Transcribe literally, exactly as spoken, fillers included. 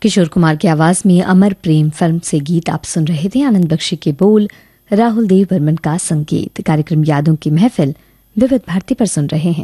किशोर कुमार की आवाज में अमर प्रेम फिल्म से गीत आप सुन रहे थे। आनंद बख्शी के बोल, राहुल देव बर्मन का संगीत। कार्यक्रम यादों की महफिल विविध भारती पर सुन रहे हैं।